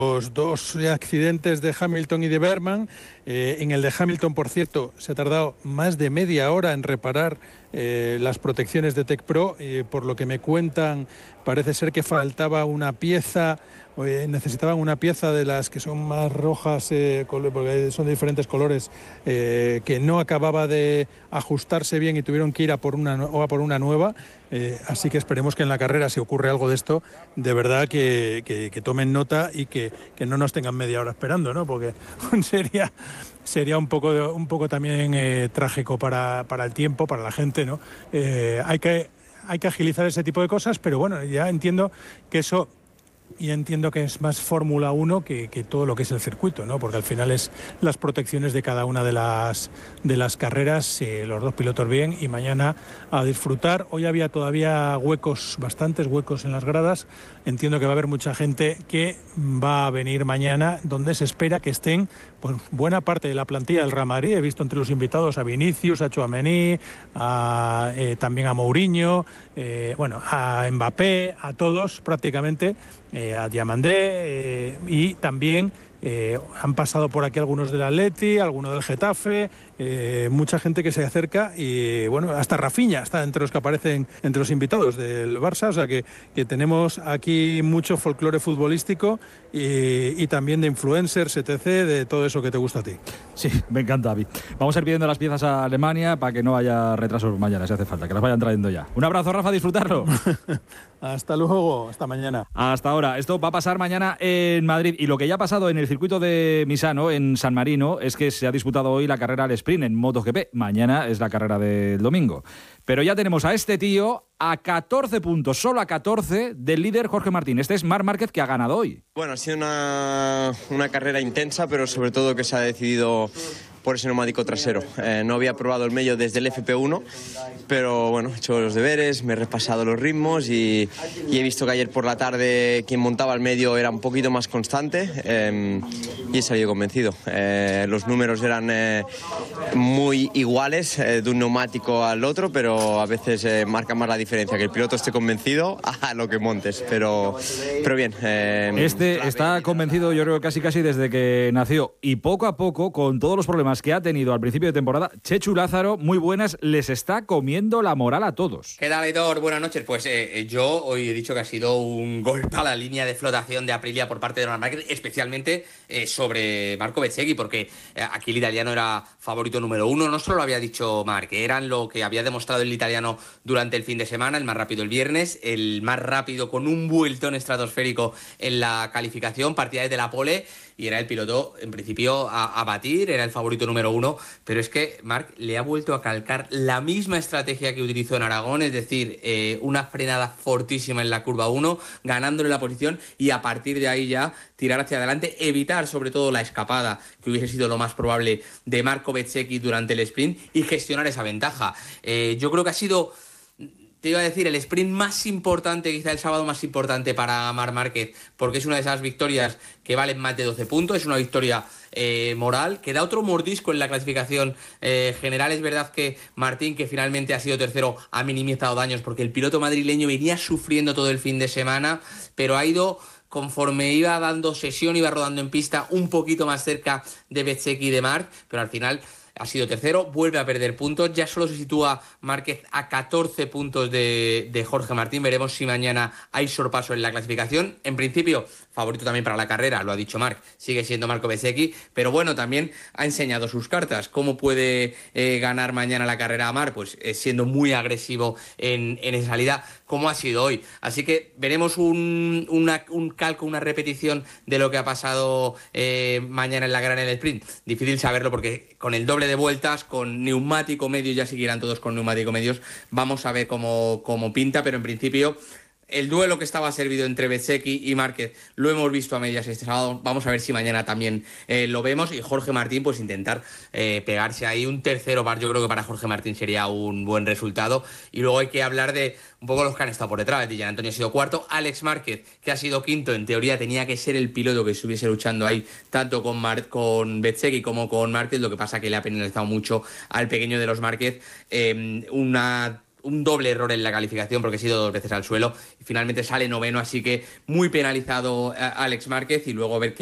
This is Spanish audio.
Los dos accidentes de Hamilton y de Bergman. En el de Hamilton, por cierto, se ha tardado más de media hora en reparar las protecciones de Tech Pro. Por lo que me cuentan, parece ser que faltaba una pieza, necesitaban una pieza de las que son más rojas, porque son de diferentes colores, que no acababa de ajustarse bien y tuvieron que ir a por una nueva. Así que esperemos que en la carrera, si ocurre algo de esto, de verdad que tomen nota y que no nos tengan media hora esperando, ¿no? Porque sería un poco también trágico para el tiempo, para la gente, ¿no? Hay que agilizar ese tipo de cosas, pero bueno, ya entiendo que eso... Y entiendo que es más Fórmula 1 que todo lo que es el circuito, ¿no? Porque al final es las protecciones de cada una de las carreras, los dos pilotos bien, y mañana a disfrutar. Hoy había todavía bastantes huecos en las gradas. Entiendo que va a haber mucha gente que va a venir mañana, donde se espera que estén pues buena parte de la plantilla del Real Madrid. He visto entre los invitados a Vinicius, a Tchouaméni, también a Mourinho, a Mbappé, a todos prácticamente, a Diamandé, y también han pasado por aquí algunos del Atleti, algunos del Getafe, mucha gente que se acerca, y bueno, hasta Rafinha está entre los que aparecen entre los invitados del Barça. O sea que tenemos aquí mucho folclore futbolístico y también de influencers, etc., de todo eso que te gusta a ti. Sí, me encanta, David. Vamos a ir pidiendo las piezas a Alemania para que no haya retrasos mañana, si hace falta, que las vayan trayendo ya. Un abrazo, Rafa, a disfrutarlo. Hasta luego, hasta mañana. Hasta ahora. Esto va a pasar mañana en Madrid, y lo que ya ha pasado en el circuito de Misano, en San Marino, es que se ha disputado hoy la carrera al sprint en MotoGP. Mañana es la carrera del domingo. Pero ya tenemos a este tío a 14 puntos, solo a 14 del líder Jorge Martín. Este es Marc Márquez, que ha ganado hoy. Bueno, ha sido una carrera intensa, pero sobre todo que se ha decidido por ese neumático trasero. No había probado el medio desde el FP1, pero bueno, he hecho los deberes, me he repasado los ritmos y he visto que ayer por la tarde quien montaba el medio era un poquito más constante, y he salido convencido. Los números eran muy iguales de un neumático al otro, pero a veces marca más la diferencia que el piloto esté convencido a lo que montes, pero bien. Está convencido, yo creo, casi desde que nació, y poco a poco, con todos los problemas que ha tenido al principio de temporada, Chechu Lázaro, muy buenas, les está comiendo la moral a todos. ¿Qué tal, Aitor? Buenas noches. Pues yo hoy he dicho que ha sido un golpe a la línea de flotación de Aprilia por parte de Marc Márquez, especialmente sobre Marco Bezzecchi, porque aquí el italiano era favorito número uno. No solo lo había dicho Marc, eran lo que había demostrado el italiano durante el fin de semana: el más rápido el viernes, el más rápido con un vueltón estratosférico en la calificación, partía desde la pole, y era el piloto en principio a batir, era el favorito número uno. Pero es que Marc le ha vuelto a calcar la misma estrategia que utilizó en Aragón, es decir, una frenada fortísima en la curva 1, ganándole la posición, y a partir de ahí ya tirar hacia adelante, evitar sobre todo la escapada, que hubiese sido lo más probable, de Marco Bezzecchi durante el sprint, y gestionar esa ventaja. Yo creo que ha sido, te iba a decir, el sprint más importante, quizá el sábado más importante para Marc Márquez, porque es una de esas victorias que valen más de 12 puntos, es una victoria moral, que da otro mordisco en la clasificación general. Es verdad que Martín, que finalmente ha sido tercero, ha minimizado daños, porque el piloto madrileño venía sufriendo todo el fin de semana, pero ha ido, conforme iba dando sesión, iba rodando en pista, un poquito más cerca de Bezzecchi y de Marc, pero al final ha sido tercero, vuelve a perder puntos, ya solo se sitúa Márquez a 14 puntos de Jorge Martín. Veremos si mañana hay sorpaso en la clasificación. En principio, favorito también para la carrera, lo ha dicho Marc, sigue siendo Marco Bezzecchi, pero bueno, también ha enseñado sus cartas. ¿Cómo puede ganar mañana la carrera a Marc? Pues siendo muy agresivo en esa salida, como ha sido hoy. Así que veremos un calco, una repetición de lo que ha pasado mañana en la carrera en el sprint. Difícil saberlo, porque con el doble de vueltas, con neumático medio, ya seguirán todos con neumático medios, vamos a ver cómo pinta, pero en principio el duelo que estaba servido entre Bezzecchi y Márquez lo hemos visto a medias este sábado. Vamos a ver si mañana también lo vemos, y Jorge Martín pues intentar pegarse ahí un tercero par. Yo creo que para Jorge Martín sería un buen resultado. Y luego hay que hablar de un poco los que han estado por detrás. Dillan Antonio ha sido cuarto, Alex Márquez, que ha sido quinto. En teoría tenía que ser el piloto que estuviese luchando ahí tanto con Bezzecchi como con Márquez. Lo que pasa que le ha penalizado mucho al pequeño de los Márquez un doble error en la calificación porque ha sido 2 veces al suelo y finalmente sale noveno, así que muy penalizado Alex Márquez y luego ver